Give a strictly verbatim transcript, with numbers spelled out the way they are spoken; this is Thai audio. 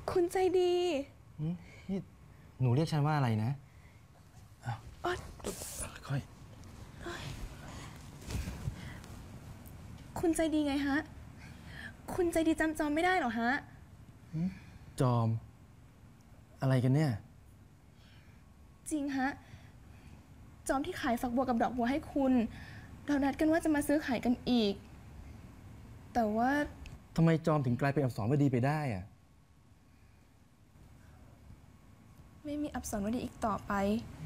คุณใจดีนี่หนูเรียกฉันว่าอะไรนะอ๊ะค่อยคุณใจดีไงฮะ คุณใจดีจำจอมไม่ได้เหรอฮะจอม อะไรกันเนี่ยจริงฮะ จอมที่ขายฝักบัวกับดอกบัวให้คุณ เรานัดกันว่าจะมาซื้อขายกันอีก แต่ว่าทำไมจอมถึงกลายเป็นอักษรวดีไปได้อะไม่มีอักษรวดีอีกต่อไปอ